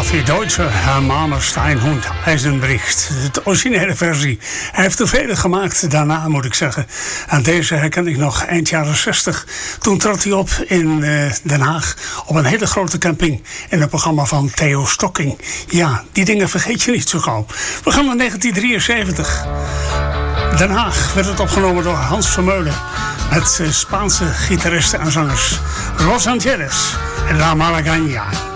Die Duitse Hermann Steinhund Eisenbricht. De originele versie. Hij heeft er vele gemaakt daarna, moet ik zeggen. En deze herken ik nog eind jaren 60. Toen trad hij op in Den Haag op een hele grote camping in het programma van Theo Stocking. Ja, die dingen vergeet je niet zo gauw. We gaan naar 1973. Den Haag werd het opgenomen door Hans Vermeulen met Spaanse gitaristen en zangers Los Angeles en La Malagueña.